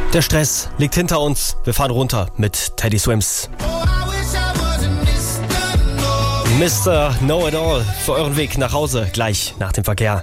Der Stress liegt hinter uns. Wir fahren runter mit Teddy Swims. Mr. Know-It-All für euren Weg nach Hause gleich nach dem Verkehr.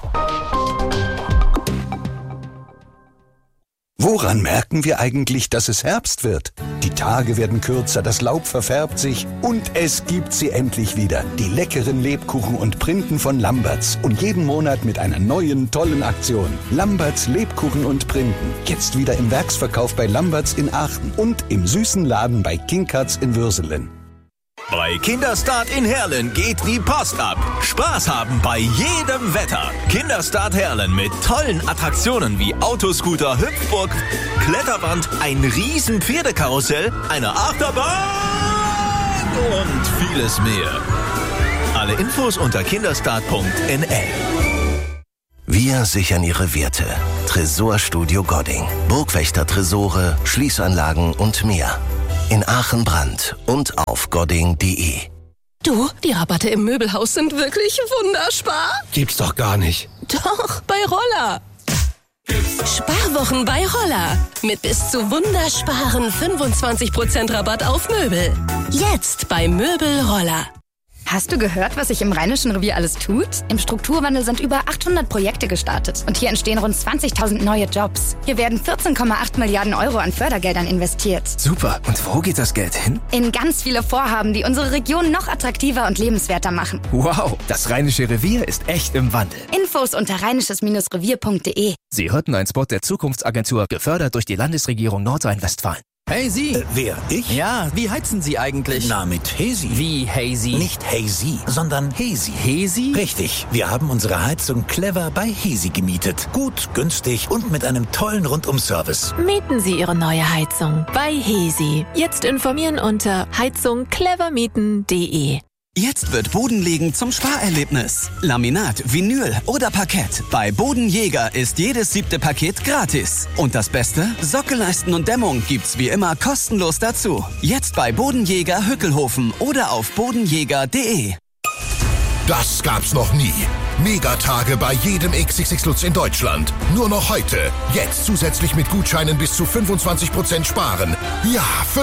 Woran merken wir eigentlich, dass es Herbst wird? Die Tage werden kürzer, das Laub verfärbt sich und es gibt sie endlich wieder. Die leckeren Lebkuchen und Printen von Lamberts. Und jeden Monat mit einer neuen, tollen Aktion. Lamberts Lebkuchen und Printen. Jetzt wieder im Werksverkauf bei Lamberts in Aachen und im süßen Laden bei King Cuts in Würselen. Bei Kinderstart in Herlen geht die Post ab. Spaß haben bei jedem Wetter. Kinderstart Herlen mit tollen Attraktionen wie Autoscooter, Hüpfburg, Kletterband, ein riesen Pferdekarussell, eine Achterbahn und vieles mehr. Alle Infos unter kinderstart.nl. Wir sichern Ihre Werte. Tresorstudio Godding. Burgwächter-Tresore, Schließanlagen und mehr. In Aachen Brand und auf godding.de. Du, die Rabatte im Möbelhaus sind wirklich wunderspar. Gibt's doch gar nicht. Doch, bei Roller. Sparwochen bei Roller. Mit bis zu wundersparen 25% Rabatt auf Möbel. Jetzt bei Möbel Roller. Hast du gehört, was sich im Rheinischen Revier alles tut? Im Strukturwandel sind über 800 Projekte gestartet. Und hier entstehen rund 20.000 neue Jobs. Hier werden 14,8 Milliarden Euro an Fördergeldern investiert. Super. Und wo geht das Geld hin? In ganz viele Vorhaben, die unsere Region noch attraktiver und lebenswerter machen. Wow, das Rheinische Revier ist echt im Wandel. Infos unter rheinisches-revier.de. Sie hörten einen Spot der Zukunftsagentur, gefördert durch die Landesregierung Nordrhein-Westfalen. Hey Sie! Wer? Ich? Ja, wie heizen Sie eigentlich? Na, mit Hesi. Wie Hazy? Nicht Hazy, sondern Hesi. Hesi? Richtig. Wir haben unsere Heizung clever bei Hesi gemietet. Gut, günstig und mit einem tollen Rundum-Service. Mieten Sie Ihre neue Heizung bei Hesi. Jetzt informieren unter heizungclevermieten.de. Jetzt wird Bodenlegen zum Sparerlebnis. Laminat, Vinyl oder Parkett. Bei Bodenjäger ist jedes 7. Paket gratis. Und das Beste? Sockelleisten und Dämmung gibt's wie immer kostenlos dazu. Jetzt bei Bodenjäger Hückelhofen oder auf bodenjäger.de. Das gab's noch nie. Megatage bei jedem XXX Lutz in Deutschland. Nur noch heute. Jetzt zusätzlich mit Gutscheinen bis zu 25% sparen. Ja,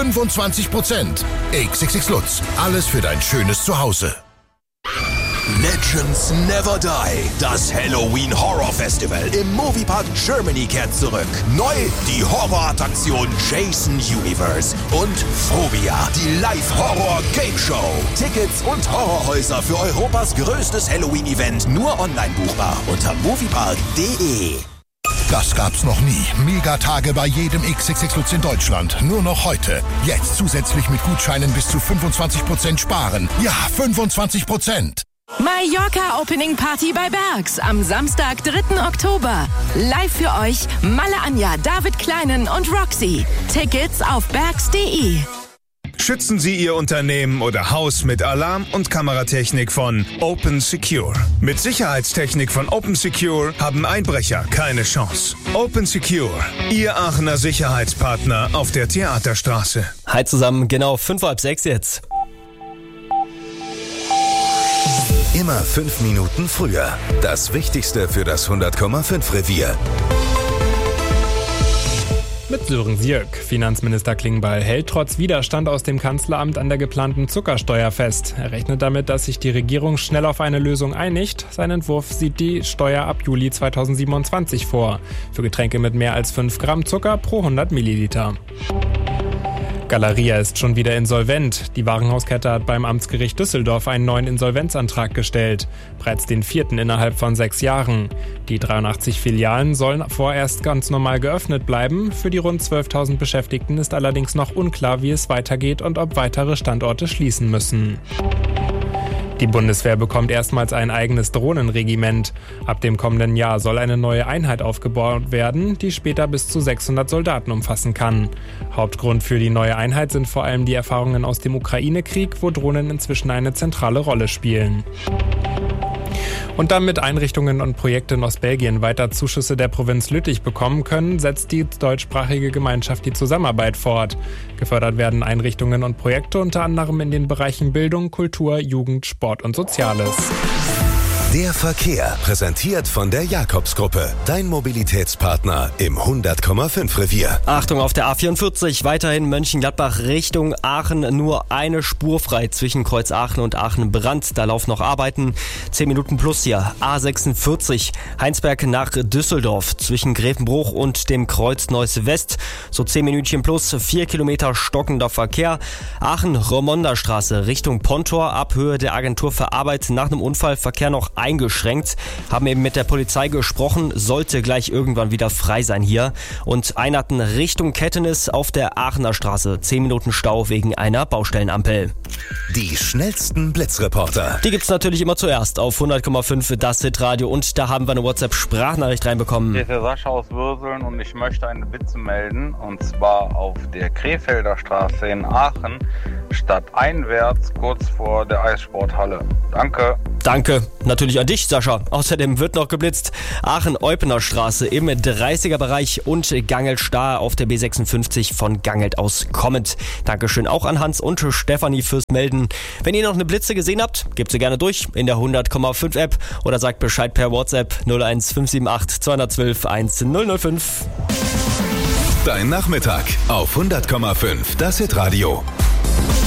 25%. XXX Lutz. Alles für dein schönes Zuhause. Legends Never Die. Das Halloween Horror Festival im Moviepark Germany kehrt zurück. Neu die Horrorattraktion Jason Universe und Phobia, die Live-Horror-Game-Show. Tickets und Horrorhäuser für Europas größtes Halloween-Event nur online buchbar unter moviepark.de. Das gab's noch nie. Megatage bei jedem XXX Lutz in Deutschland. Nur noch heute. Jetzt zusätzlich mit Gutscheinen bis zu 25% sparen. Ja, 25%. Mallorca Opening Party bei Bergs am Samstag, 3. Oktober. Live für euch Malle Anja, David Kleinen und Roxy. Tickets auf bergs.de. Schützen Sie Ihr Unternehmen oder Haus mit Alarm- und Kameratechnik von Open Secure. Mit Sicherheitstechnik von Open Secure haben Einbrecher keine Chance. Open Secure, Ihr Aachener Sicherheitspartner auf der Theaterstraße. Hi zusammen, genau 5:30 jetzt. Immer 5 Minuten früher. Das Wichtigste für das 100,5 Revier. Mit Sören Sierk. Finanzminister Klingbeil hält trotz Widerstand aus dem Kanzleramt an der geplanten Zuckersteuer fest. Er rechnet damit, dass sich die Regierung schnell auf eine Lösung einigt. Sein Entwurf sieht die Steuer ab Juli 2027 vor. Für Getränke mit mehr als 5 Gramm Zucker pro 100 Milliliter. Galeria ist schon wieder insolvent. Die Warenhauskette hat beim Amtsgericht Düsseldorf einen neuen Insolvenzantrag gestellt. Bereits den 4. innerhalb von 6 Jahren. Die 83 Filialen sollen vorerst ganz normal geöffnet bleiben. Für die rund 12.000 Beschäftigten ist allerdings noch unklar, wie es weitergeht und ob weitere Standorte schließen müssen. Die Bundeswehr bekommt erstmals ein eigenes Drohnenregiment. Ab dem kommenden Jahr soll eine neue Einheit aufgebaut werden, die später bis zu 600 Soldaten umfassen kann. Hauptgrund für die neue Einheit sind vor allem die Erfahrungen aus dem Ukraine-Krieg, wo Drohnen inzwischen eine zentrale Rolle spielen. Und damit Einrichtungen und Projekte in Ostbelgien weiter Zuschüsse der Provinz Lüttich bekommen können, setzt die deutschsprachige Gemeinschaft die Zusammenarbeit fort. Gefördert werden Einrichtungen und Projekte unter anderem in den Bereichen Bildung, Kultur, Jugend, Sport und Soziales. Der Verkehr, präsentiert von der Jakobsgruppe. Dein Mobilitätspartner im 100,5 Revier. Achtung auf der A44, weiterhin Mönchengladbach Richtung Aachen. Nur eine Spur frei zwischen Kreuz Aachen und Aachen-Brand. Da laufen noch Arbeiten. 10 Minuten plus hier. A46, Heinsberg nach Düsseldorf. Zwischen Grevenbruch und dem Kreuz Neuss West. So 10 Minütchen plus, 4 Kilometer stockender Verkehr. Aachen-Romonda-Straße Richtung Pontor. Ab Höhe der Agentur für Arbeit nach einem Unfall Verkehr noch eingeschränkt. Haben eben mit der Polizei gesprochen, sollte gleich irgendwann wieder frei sein hier. Und Einhatten Richtung Kettenis auf der Aachener Straße. 10 Minuten Stau wegen einer Baustellenampel. Die schnellsten Blitzreporter. Die gibt's natürlich immer zuerst auf 100,5 das Hitradio. Und da haben wir eine WhatsApp-Sprachnachricht reinbekommen. Hier ist der Sascha aus Würseln und ich möchte eine Bitte melden. Und zwar auf der Krefelder Straße in Aachen, stadteinwärts kurz vor der Eissporthalle. Danke. Danke. Natürlich an dich, Sascha. Außerdem wird noch geblitzt. Aachen-Eupener Straße im 30er-Bereich und Gangelt-Stahr auf der B56 von Gangelt aus kommend. Dankeschön auch an Hans und Stefanie fürs Melden. Wenn ihr noch eine Blitze gesehen habt, gebt sie gerne durch in der 100,5 App oder sagt Bescheid per WhatsApp 01578 212 1005. Dein Nachmittag auf 100,5 das Hitradio.